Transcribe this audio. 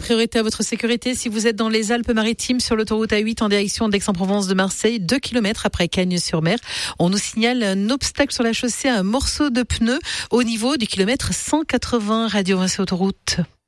priorité à votre sécurité si vous êtes dans les Alpes-Maritimes sur l'autoroute A8 en direction d'Aix-en-Provence de Marseille, 2 km après Cagnes-sur-Mer. On nous signale un obstacle sur la chaussée, un morceau de pneu au niveau du kilomètre 180 Radio Vinci Autoroute.